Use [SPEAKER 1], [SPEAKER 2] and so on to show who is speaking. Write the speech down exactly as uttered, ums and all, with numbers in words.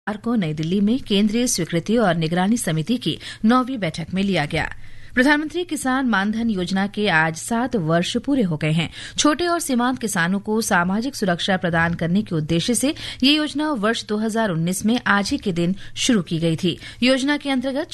[SPEAKER 1] को नई दिल्ली में केंद्रीय स्वीकृति और निगरानी समिति की नौवीं बैठक में लिया गया। प्रधानमंत्री किसान मानधन योजना के आज सात वर्ष पूरे हो गए हैं। छोटे और सीमांत किसानों को सामाजिक सुरक्षा प्रदान करने के उद्देश्य से ये योजना वर्ष दो हज़ार उन्नीस में आज ही के दिन शुरू की गई थी। योजना के अंतर्गत